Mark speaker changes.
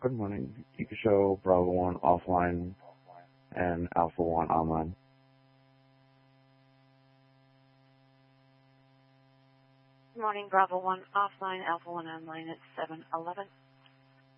Speaker 1: Good morning. You can show Bravo 1 offline and Alpha 1 online.
Speaker 2: Good morning, Bravo 1 offline, Alpha 1 online at 7:11.